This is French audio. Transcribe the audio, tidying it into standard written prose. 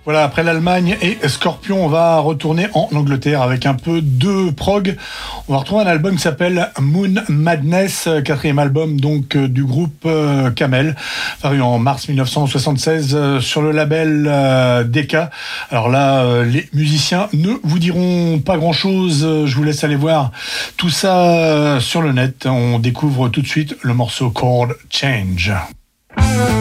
Voilà, après l'Allemagne et Scorpion, on va retourner en Angleterre avec un peu de prog. On va retrouver un album qui s'appelle Moon Madness, quatrième album donc du groupe Camel, paru en mars 1976 sur le label Decca. Alors là, les musiciens ne vous diront pas grand-chose, je vous laisse aller voir tout ça sur le net. On découvre tout de suite le morceau Chord Change.